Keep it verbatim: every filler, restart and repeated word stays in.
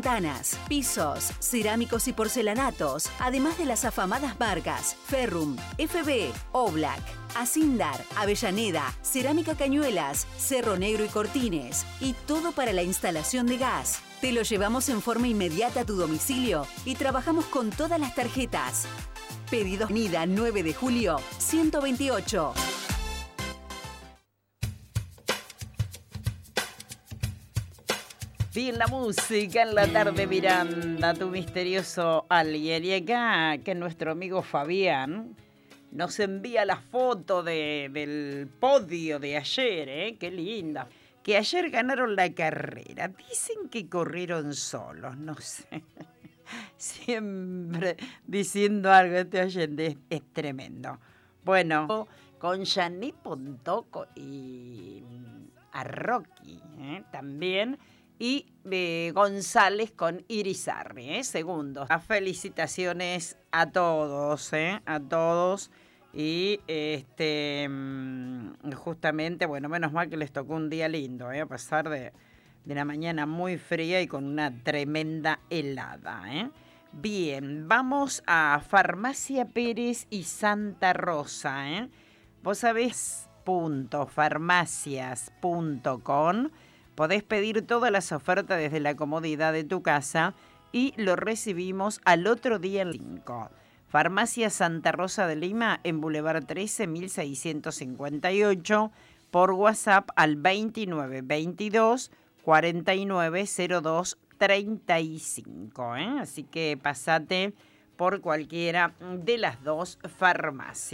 ventanas, pisos, cerámicos y porcelanatos, además de las afamadas marcas Ferrum, F B, Oblak, Asindar, Avellaneda, Cerámica Cañuelas, Cerro Negro y Cortines. Y todo para la instalación de gas. Te lo llevamos en forma inmediata a tu domicilio y trabajamos con todas las tarjetas. Pedidos Nida nueve de julio, ciento veintiocho. Bien, la música en la tarde, Miranda, tu misterioso alguien. Y acá, que nuestro amigo Fabián nos envía la foto de, del podio de ayer, ¿eh? Qué linda. Que ayer ganaron la carrera. Dicen que corrieron solos, no sé. Siempre diciendo algo este oyente, es, es tremendo. Bueno, con Yaní Pontoco y a Rocky, ¿eh? También. Y eh, González con Irizarry, ¿eh? Segundos. Felicitaciones a todos, ¿eh? A todos. Y este justamente, bueno, menos mal que les tocó un día lindo, ¿eh? A pesar de, de la mañana muy fría y con una tremenda helada, ¿eh? Bien, vamos a Farmacia Pérez y Santa Rosa, ¿eh? Vos sabés, punto farmacias punto com. Podés pedir todas las ofertas desde la comodidad de tu casa y lo recibimos al otro día en cinco. Farmacia Santa Rosa de Lima en Boulevard trece, mil seiscientos cincuenta y ocho, por WhatsApp al veintinueve veintidós cuarenta y nueve cero dos treinta y cinco, ¿eh? Así que pasate por cualquiera de las dos farmacias.